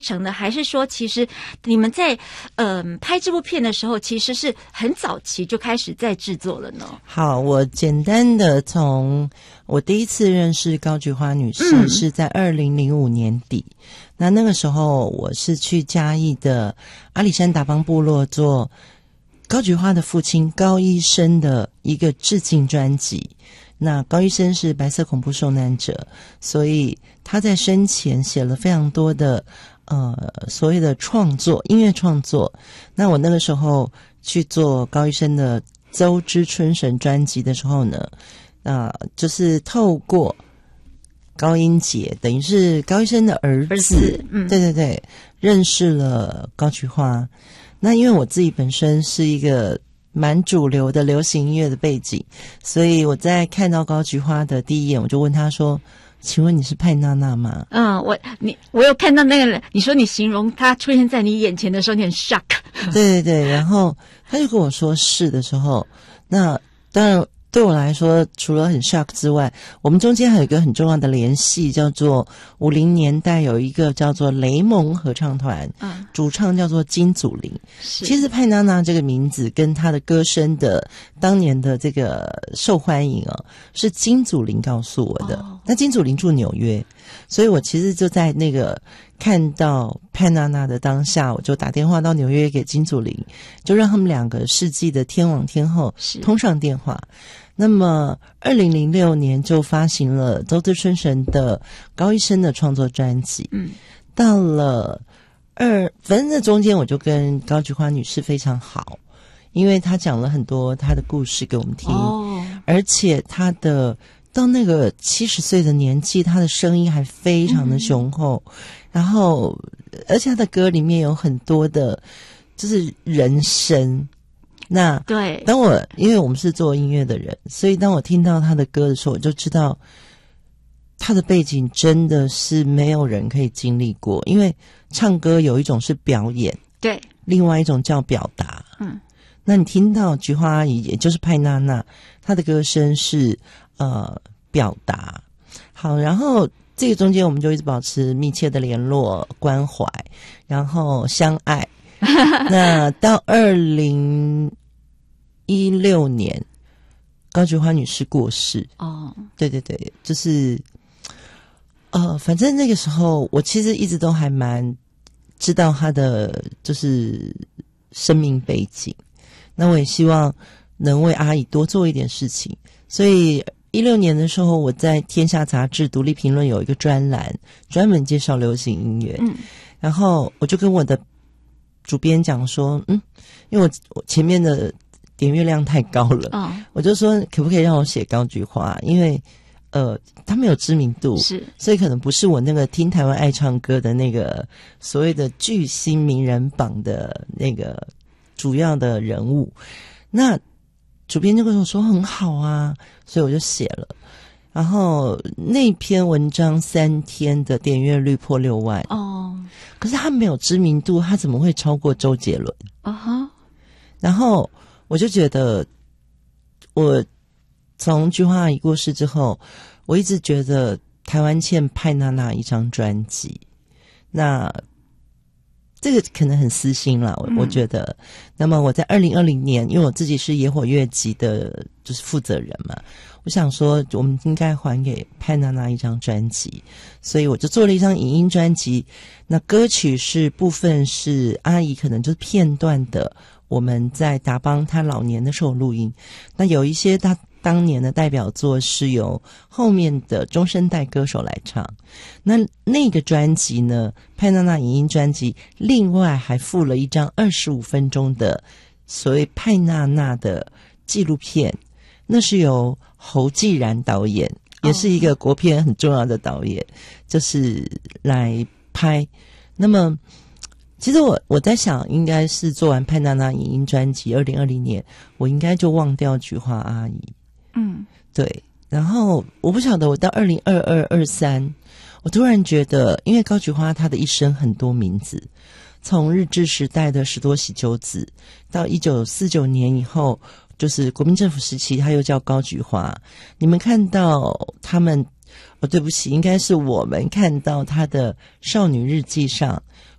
成的，还是说其实你们在拍这部片的时候，其实是很早期就开始在制作了呢？ 好，我简单的从我第一次认识高菊花女士是在2005年底，那个时候我是去嘉义的阿里山达邦部落做高菊花的父亲高医生的一个致敬专辑。那高医生是白色恐怖受难者，所以他在生前写了非常多的所谓的创作，音乐创作。那我那个时候去做高医生的邹之春神专辑的时候呢，就是透过高英杰，等于是高医生的儿子，对对对，认识了高菊花。那因为我自己本身是一个蛮主流的流行音乐的背景，所以我在看到高菊花的第一眼，我就问他说，请问你是派娜娜吗？ 我有看到那个，你说你形容他出现在你眼前的时候，你很 shock。 对对对，然后他就跟我说是的时候，那当然对我来说，除了很 shock 之外，我们中间还有一个很重要的联系，叫做50年代有一个叫做雷蒙合唱团，主唱叫做金祖霖。其实派娜娜这个名字跟她的歌声的当年的这个受欢迎是金祖霖告诉我的。那金祖霖住纽约，所以我其实就在那个看到派娜娜的当下，我就打电话到纽约给金祖霖，就让他们两个世纪的天王天后通上电话。那么2006年就发行了邹之春神的高医生的创作专辑。到了反正这中间我就跟高菊花女士非常好，因为她讲了很多她的故事给我们听，而且她的到那个70岁的年纪，她的声音还非常的雄厚，然后而且她的歌里面有很多的就是人声。那对， 因为我们是做音乐的人，所以当我听到他的歌的时候，我就知道他的背景真的是没有人可以经历过。因为唱歌有一种是表演， 对， 另外一种叫表达。那你听到菊花阿姨，也就是派娜娜，她的歌声是表达。好，然后这个中间我们就一直保持密切的联络、关怀，然后相爱。那到2016年，高菊花女士过世。对对对，就是反正那个时候我其实一直都还蛮知道她的就是生命背景，那我也希望能为阿姨多做一点事情。所以16年的时候，我在天下杂志独立评论有一个专栏，专门介绍流行音乐。然后我就跟我的主编讲说，因为我前面的点阅量太高了，我就说可不可以让我写高菊花，因为他没有知名度，是，所以可能不是我那个听台湾爱唱歌的那个所谓的巨星名人榜的那个主要的人物。那主编就跟我说很好啊，所以我就写了。然后那篇文章3天的点阅率破6万。可是他没有知名度，他怎么会超过周杰伦？然后我就觉得，我从菊花阿姨过世之后，我一直觉得台湾欠派娜娜一张专辑。那这个可能很私心啦，我觉得。那么我在2020年，因为我自己是野火乐集的就是负责人嘛，我想说我们应该还给派娜娜一张专辑，所以我就做了一张影音专辑。那歌曲是部分是阿姨可能就是片段的，我们在达邦她老年的时候录音。那有一些她当年的代表作是由后面的中生代歌手来唱。那个专辑呢，派娜娜影音专辑另外还附了一张25分钟的所谓派娜娜的纪录片，那是由侯继然导演，也是一个国片很重要的导演，就是来拍。那么其实我在想，应该是做完派娜娜影音专辑2020年，我应该就忘掉菊花阿姨。对。然后我不晓得，我到2022、23，我突然觉得，因为高菊花她的一生很多名字，从日治时代的石多喜久子，到1949年以后，就是国民政府时期，她又叫高菊花。你们看到他们对不起，应该是我们看到他的少女日记上